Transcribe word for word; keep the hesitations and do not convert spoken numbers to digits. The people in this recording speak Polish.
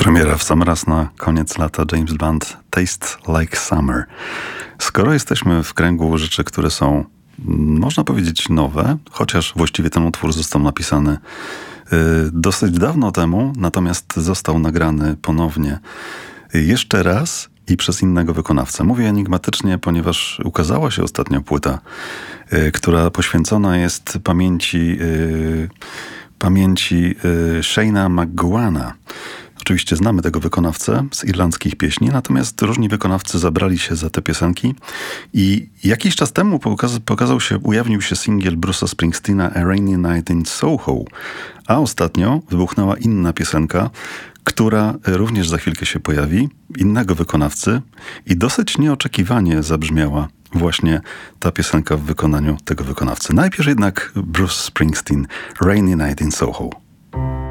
Premiera w sam raz na koniec lata James Blunt, Taste Like Summer. Skoro jesteśmy w kręgu rzeczy, które są, można powiedzieć, nowe, chociaż właściwie ten utwór został napisany y, dosyć dawno temu, natomiast został nagrany ponownie jeszcze raz i przez innego wykonawcę. Mówię enigmatycznie, ponieważ ukazała się ostatnio płyta, y, która poświęcona jest pamięci, y, pamięci y, Shane'a McGowana. Oczywiście znamy tego wykonawcę z irlandzkich pieśni, natomiast różni wykonawcy zabrali się za te piosenki i jakiś czas temu pokaz- pokazał się, ujawnił się singiel Bruce'a Springsteena A Rainy Night in Soho, a ostatnio wybuchnęła inna piosenka, która również za chwilkę się pojawi, innego wykonawcy i dosyć nieoczekiwanie zabrzmiała właśnie ta piosenka w wykonaniu tego wykonawcy. Najpierw jednak Bruce Springsteen, Rainy Night in Soho.